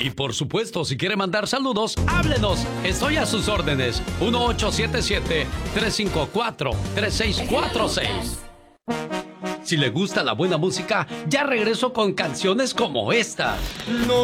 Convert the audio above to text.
Y por supuesto, si quiere mandar saludos, háblenos. Estoy a sus órdenes. 1877-354-3646. Si le gusta la buena música, ya regreso con canciones como esta. No